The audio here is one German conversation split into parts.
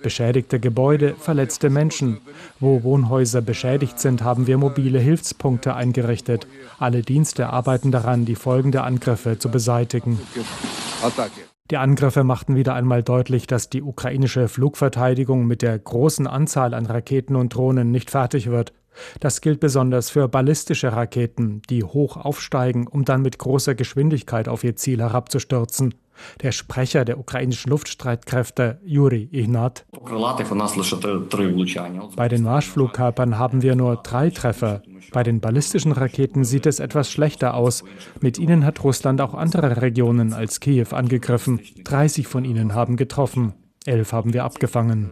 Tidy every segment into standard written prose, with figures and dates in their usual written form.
beschädigte Gebäude, verletzte Menschen. Wo Wohnhäuser beschädigt sind, haben wir mobile Hilfspunkte eingerichtet. Alle Dienste arbeiten daran, die Folgen der Angriffe zu beseitigen. Die Angriffe machten wieder einmal deutlich, dass die ukrainische Flugverteidigung mit der großen Anzahl an Raketen und Drohnen nicht fertig wird. Das gilt besonders für ballistische Raketen, die hoch aufsteigen, um dann mit großer Geschwindigkeit auf ihr Ziel herabzustürzen. Der Sprecher der ukrainischen Luftstreitkräfte, Juri Ihnat: Bei den Marschflugkörpern haben wir nur 3 Treffer. Bei den ballistischen Raketen sieht es etwas schlechter aus. Mit ihnen hat Russland auch andere Regionen als Kiew angegriffen. 30 von ihnen haben getroffen. 11 haben wir abgefangen.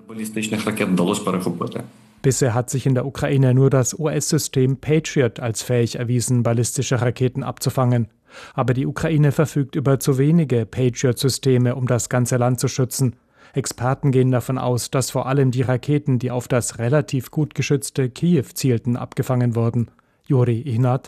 Bisher hat sich in der Ukraine nur das US-System Patriot als fähig erwiesen, ballistische Raketen abzufangen. Aber die Ukraine verfügt über zu wenige Patriot-Systeme, um das ganze Land zu schützen. Experten gehen davon aus, dass vor allem die Raketen, die auf das relativ gut geschützte Kiew zielten, abgefangen wurden. Juri Ihnat: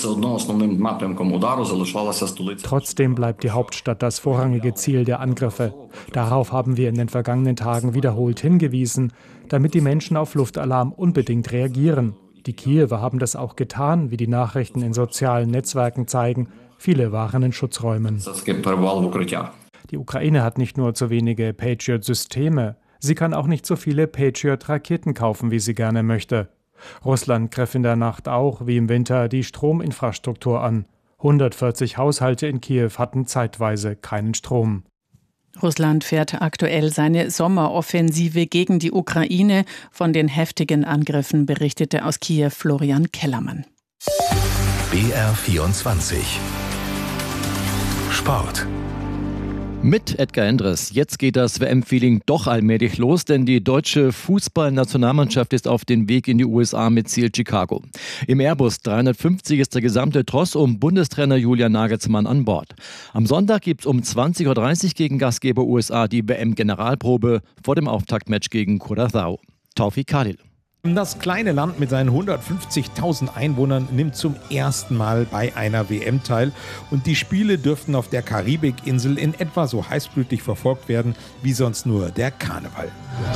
Trotzdem bleibt die Hauptstadt das vorrangige Ziel der Angriffe. Darauf haben wir in den vergangenen Tagen wiederholt hingewiesen, damit die Menschen auf Luftalarm unbedingt reagieren. Die Kiewer haben das auch getan, wie die Nachrichten in sozialen Netzwerken zeigen. Viele waren in Schutzräumen. Die Ukraine hat nicht nur zu wenige Patriot-Systeme, sie kann auch nicht so viele Patriot-Raketen kaufen, wie sie gerne möchte. Russland griff in der Nacht auch, wie im Winter, die Strominfrastruktur an. 140 Haushalte in Kiew hatten zeitweise keinen Strom. Russland fährt aktuell seine Sommeroffensive gegen die Ukraine. Von den heftigen Angriffen berichtete aus Kiew Florian Kellermann. BR24 Sport. Mit Edgar Endres. Jetzt geht das WM-Feeling doch allmählich los, denn die deutsche Fußballnationalmannschaft ist auf dem Weg in die USA mit Ziel Chicago. Im Airbus 350 ist der gesamte Tross um Bundestrainer Julian Nagelsmann an Bord. Am Sonntag gibt es um 20.30 Uhr gegen Gastgeber USA die WM-Generalprobe vor dem Auftaktmatch gegen Curaçao. Tawfik Khalil. Das kleine Land mit seinen 150.000 Einwohnern nimmt zum ersten Mal bei einer WM teil und die Spiele dürften auf der Karibikinsel in etwa so heißblütig verfolgt werden wie sonst nur der Karneval.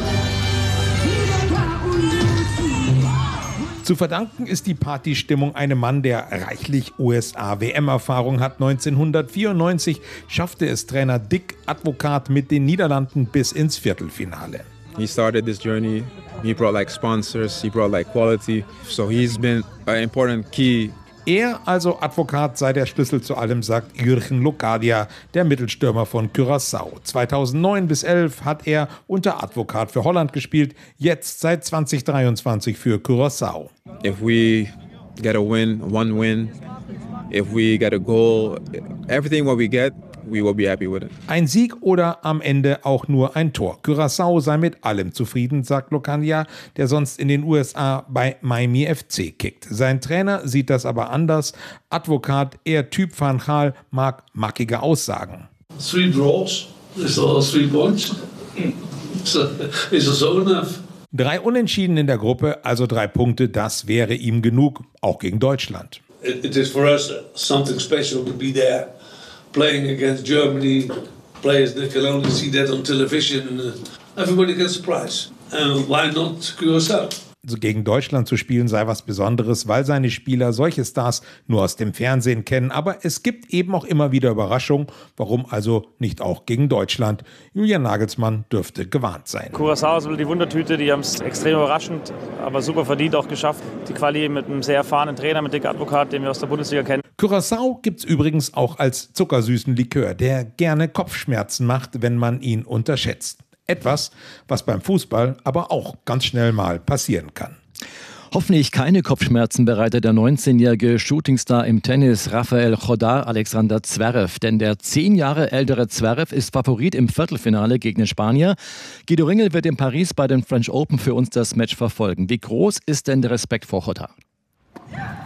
Zu verdanken ist die Partystimmung einem Mann, der reichlich USA-WM-Erfahrung hat. 1994 schaffte es Trainer Dick Advocaat mit den Niederlanden bis ins Viertelfinale. He started this journey. He brought sponsors, he brought quality. So he's been an important key. Er, also Advocaat, sei der Schlüssel zu allem, sagt Jürgen Locadia, der Mittelstürmer von Curaçao. 2009 bis 2011 hat er unter Advocaat für Holland gespielt, jetzt seit 2023 für Curaçao. If we get a win, one win, if we get a goal, everything what we get, we will be happy with it. Ein Sieg oder am Ende auch nur ein Tor. Curaçao sei mit allem zufrieden, sagt Locadia, der sonst in den USA bei Miami FC kickt. Sein Trainer sieht das aber anders. Advocaat, eher Typ Van Gaal, mag mackige Aussagen. 3 draws, is 3 points. Is so enough? 3 Unentschieden in der Gruppe, also 3 Punkte, das wäre ihm genug, auch gegen Deutschland. It is for us something special to be there. Playing against Germany, players that can only see that on television. Everybody gets a prize. Why not Curaçao? Also gegen Deutschland zu spielen sei was Besonderes, weil seine Spieler solche Stars nur aus dem Fernsehen kennen. Aber es gibt eben auch immer wieder Überraschungen. Warum also nicht auch gegen Deutschland? Julian Nagelsmann dürfte gewarnt sein. Curaçao ist die Wundertüte, die haben es extrem überraschend, aber super verdient auch geschafft. Die Quali mit einem sehr erfahrenen Trainer, mit Dick Advocaat, den wir aus der Bundesliga kennen. Curaçao gibt's übrigens auch als zuckersüßen Likör, der gerne Kopfschmerzen macht, wenn man ihn unterschätzt. Etwas, was beim Fußball aber auch ganz schnell mal passieren kann. Hoffentlich keine Kopfschmerzen bereitet der 19-jährige Shootingstar im Tennis Rafael Chodar Alexander Zverev. Denn der 10 Jahre ältere Zverev ist Favorit im Viertelfinale gegen den Spanier. Guido Ringel wird in Paris bei den French Open für uns das Match verfolgen. Wie groß ist denn der Respekt vor Chodar?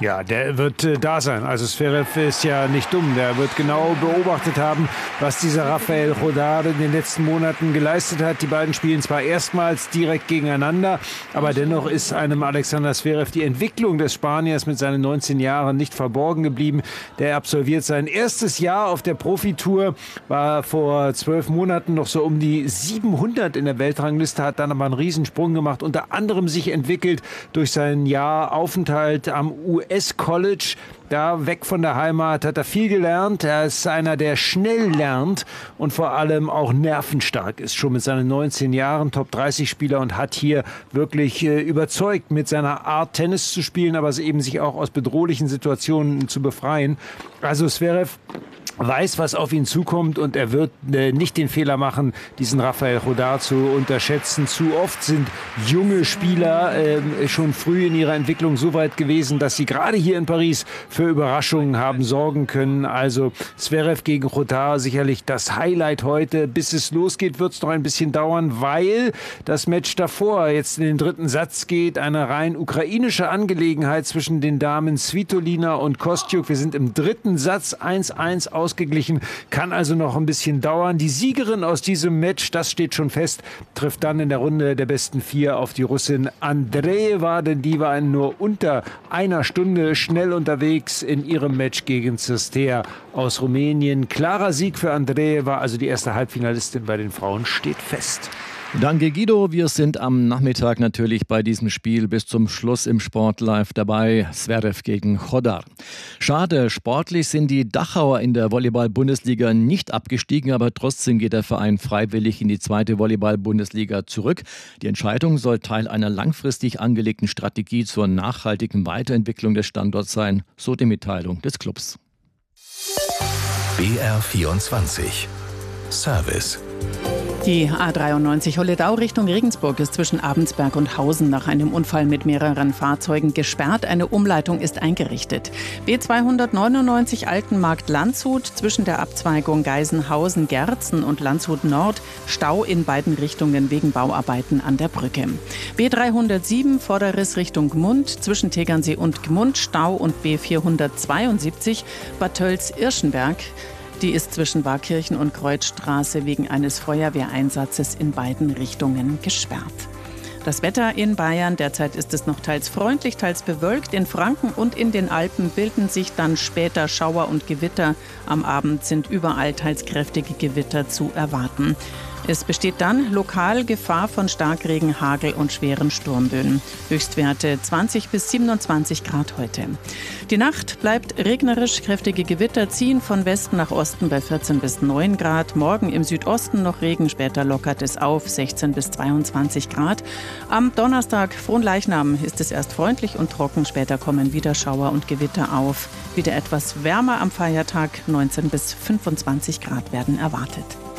Ja, der wird da sein. Also Zverev ist ja nicht dumm. Der wird genau beobachtet haben, was dieser Rafael Rodar in den letzten Monaten geleistet hat. Die beiden spielen zwar erstmals direkt gegeneinander, aber dennoch ist einem Alexander Zverev die Entwicklung des Spaniers mit seinen 19 Jahren nicht verborgen geblieben. Der absolviert sein erstes Jahr auf der Profitour, war vor 12 Monaten noch so um die 700 in der Weltrangliste, hat dann aber einen Riesensprung gemacht, unter anderem sich entwickelt durch sein Jahr Aufenthalt am US-College. Da weg von der Heimat hat er viel gelernt. Er ist einer, der schnell lernt und vor allem auch nervenstark ist. Schon mit seinen 19 Jahren Top-30-Spieler und hat hier wirklich überzeugt, mit seiner Art Tennis zu spielen, aber eben sich auch aus bedrohlichen Situationen zu befreien. Also Zverev weiß, was auf ihn zukommt und er wird nicht den Fehler machen, diesen Rafael Rodar zu unterschätzen. Zu oft sind junge Spieler schon früh in ihrer Entwicklung so weit gewesen, dass sie gerade hier in Paris für Überraschungen haben sorgen können. Also Zverev gegen Rodar sicherlich das Highlight heute. Bis es losgeht, wird es noch ein bisschen dauern, weil das Match davor jetzt in den dritten Satz geht. Eine rein ukrainische Angelegenheit zwischen den Damen Svitolina und Kostyuk. Wir sind im dritten Satz 1-1 ausgeglichen, kann also noch ein bisschen dauern. Die Siegerin aus diesem Match, das steht schon fest, trifft dann in der Runde der besten 4 auf die Russin Andreeva, denn die war in nur unter einer Stunde schnell unterwegs in ihrem Match gegen Cirstea aus Rumänien. Klarer Sieg für Andreeva, also die erste Halbfinalistin bei den Frauen, steht fest. Danke, Guido. Wir sind am Nachmittag natürlich bei diesem Spiel bis zum Schluss im Sport live dabei. Zverev gegen Rodar. Schade, sportlich sind die Dachauer in der Volleyball-Bundesliga nicht abgestiegen, aber trotzdem geht der Verein freiwillig in die zweite Volleyball-Bundesliga zurück. Die Entscheidung soll Teil einer langfristig angelegten Strategie zur nachhaltigen Weiterentwicklung des Standorts sein, so die Mitteilung des Clubs. BR24 Service. Die A93 Holledau Richtung Regensburg ist zwischen Abensberg und Hausen nach einem Unfall mit mehreren Fahrzeugen gesperrt. Eine Umleitung ist eingerichtet. B299 Altenmarkt Landshut zwischen der Abzweigung Geisenhausen-Gerzen und Landshut Nord. Stau in beiden Richtungen wegen Bauarbeiten an der Brücke. B307 Vorderriss Richtung Gmund zwischen Tegernsee und Gmund. Stau und B472 Bad Tölz-Irschenberg. Die ist zwischen Warkirchen und Kreuzstraße wegen eines Feuerwehreinsatzes in beiden Richtungen gesperrt. Das Wetter in Bayern, derzeit ist es noch teils freundlich, teils bewölkt. In Franken und in den Alpen bilden sich dann später Schauer und Gewitter. Am Abend sind überall teils kräftige Gewitter zu erwarten. Es besteht dann lokal Gefahr von Starkregen, Hagel und schweren Sturmböen. Höchstwerte 20 bis 27 Grad heute. Die Nacht bleibt regnerisch, kräftige Gewitter ziehen von Westen nach Osten bei 14 bis 9 Grad. Morgen im Südosten noch Regen, später lockert es auf, 16 bis 22 Grad. Am Donnerstag, Fronleichnam, ist es erst freundlich und trocken, später kommen wieder Schauer und Gewitter auf. Wieder etwas wärmer am Feiertag, 19 bis 25 Grad werden erwartet.